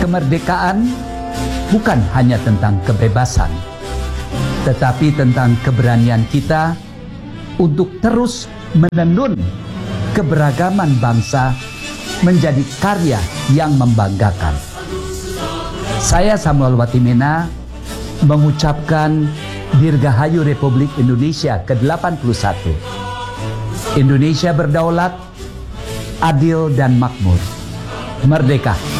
kemerdekaan bukan hanya tentang kebebasan, tetapi tentang keberanian kita untuk terus menenun keberagaman bangsa menjadi karya yang membanggakan. Saya Samuel Watimena mengucapkan Dirgahayu Republik Indonesia ke-81. Indonesia berdaulat, adil dan makmur. Merdeka!